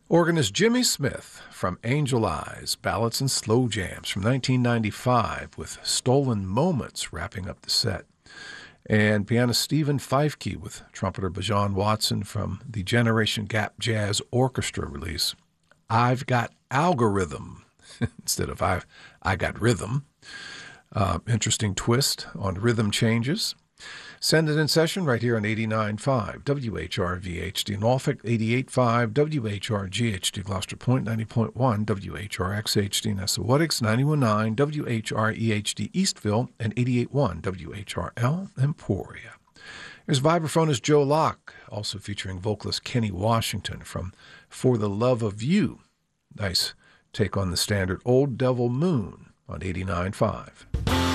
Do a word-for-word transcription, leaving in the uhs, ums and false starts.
Organist Jimmy Smith from Angel Eyes, Ballads and Slow Jams from nineteen ninety-five with Stolen Moments wrapping up the set. And pianist Stephen Feifke with trumpeter Bajan Watson from the Generation Gap Jazz Orchestra release, I've Got Algorithm, instead of I've, I Got Rhythm. Uh, interesting twist on rhythm changes. Send it in session right here on eighty-nine point five W H R V H D Norfolk, eighty-eight point five W H R G H D Gloucester Point, ninety point one W H R X H D Nesawatics, ninety-one point nine W H R E H D Eastville, and eighty-eight point one W H R L Emporia. Here's vibraphonist Joe Locke, also featuring vocalist Kenny Washington from For the Love of You. Nice take on the standard Old Devil Moon on eighty-nine point five.